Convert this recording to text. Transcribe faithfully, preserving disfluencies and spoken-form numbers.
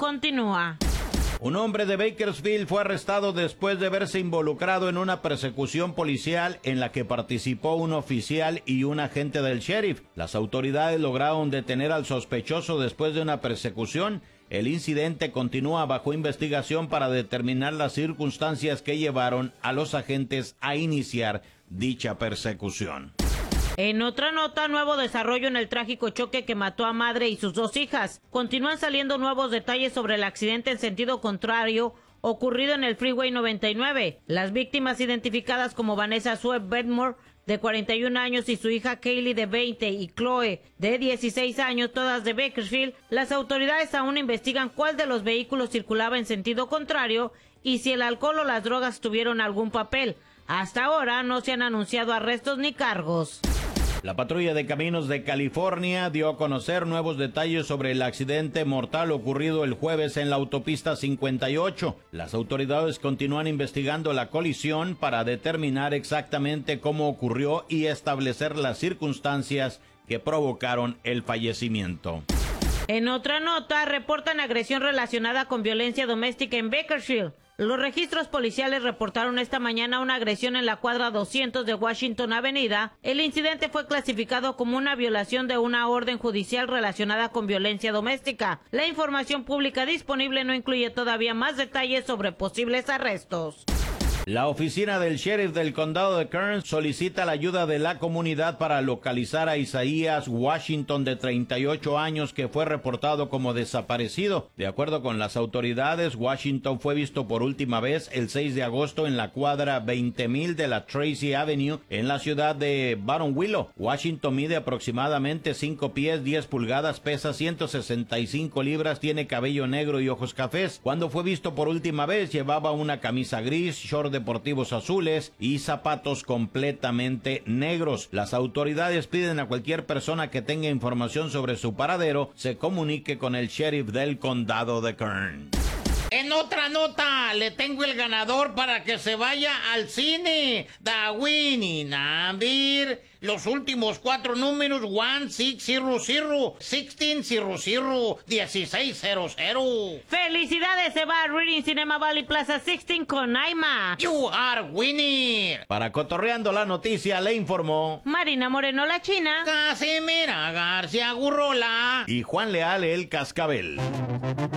continúa. Un hombre de Bakersfield fue arrestado después de verse involucrado en una persecución policial en la que participó un oficial y un agente del sheriff. Las autoridades lograron detener al sospechoso después de una persecución. El incidente continúa bajo investigación para determinar las circunstancias que llevaron a los agentes a iniciar dicha persecución. En otra nota, nuevo desarrollo en el trágico choque que mató a madre y sus dos hijas. Continúan saliendo nuevos detalles sobre el accidente en sentido contrario ocurrido en el Freeway noventa y nueve. Las víctimas, identificadas como Vanessa Sue Bedmore, de cuarenta y un años, y su hija Kaylee, de veinte, y Chloe, de dieciséis años, todas de Bakersfield, las autoridades aún investigan cuál de los vehículos circulaba en sentido contrario y si el alcohol o las drogas tuvieron algún papel. Hasta ahora no se han anunciado arrestos ni cargos. La patrulla de caminos de California dio a conocer nuevos detalles sobre el accidente mortal ocurrido el jueves en la autopista cincuenta y ocho. Las autoridades continúan investigando la colisión para determinar exactamente cómo ocurrió y establecer las circunstancias que provocaron el fallecimiento. En otra nota, reportan agresión relacionada con violencia doméstica en Bakersfield. Los registros policiales reportaron esta mañana una agresión en la cuadra doscientos de Washington Avenida. El incidente fue clasificado como una violación de una orden judicial relacionada con violencia doméstica. La información pública disponible no incluye todavía más detalles sobre posibles arrestos. La oficina del sheriff del condado de Kern solicita la ayuda de la comunidad para localizar a Isaías Washington, de treinta y ocho años, que fue reportado como desaparecido. De acuerdo con las autoridades, Washington fue visto por última vez el seis de agosto en la cuadra veinte mil de la Tracy Avenue en la ciudad de Baron Willow. Washington mide aproximadamente cinco pies diez pulgadas, pesa ciento sesenta y cinco libras, tiene cabello negro y ojos cafés. Cuando fue visto por última vez llevaba una camisa gris, short deportivos azules y zapatos completamente negros. Las autoridades piden a cualquier persona que tenga información sobre su paradero se comunique con el sheriff del condado de Kern. En otra nota, le tengo el ganador para que se vaya al cine. The winning number. Los últimos cuatro números: uno seis cero cero, dieciséis cero cero, dieciséis cero cero. ¡Felicidades! Se va a Reading Cinema Valley Plaza dieciséis con Aima. You are winning. Para Cotorreando la Noticia le informó Marina Moreno, la China. Casimira García Gurrola. y Juan Leal, el Cascabel.